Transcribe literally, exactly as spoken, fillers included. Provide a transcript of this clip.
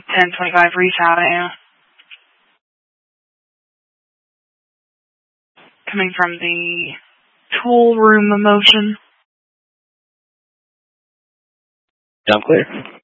ten twenty-five Reese Avenue. Coming from the tool room of motion. I'm clear.